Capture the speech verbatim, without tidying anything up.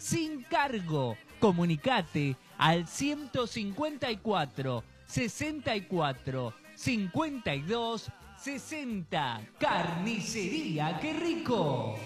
sin cargo. Comunicate al ciento cincuenta y cuatro, sesenta y cuatro, cincuenta y dos, sesenta. Carnicería Qué Rico.